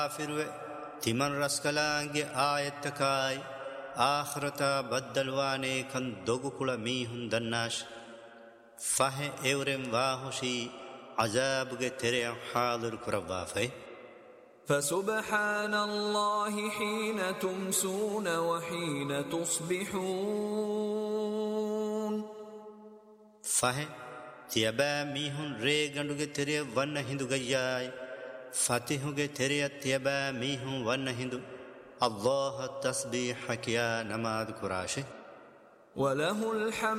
ಕಾಫಿರುವೆ ತಿಮನ್ ರಸ್ಕಲಾಂಗೆ ಆಯತ್ತಕಾಯ್ ಆಖರತ ಬದ್ದಲ್ವಾನೆ ಕನ್ ದೊಗುಕುಳ ಮೀಹುನ್ ದನ್ನಾಶ್ ಫಹೆ ಎವರೆಂ ವಾಹುಶಿ ಅಜಾಬ್ಗೆ ತೆರೆಯ ಹಾಲುರ್ ಕುರವಾಫೈ فسبحان الله حين تمسون وحين تصبحون فهه تيبا ميهن ريغندوگه تريا ون هندو گياي فاتحوگه تريا تيبا ميهن ون هندو الله تسبيح كيا نماز كراشه وله الحمد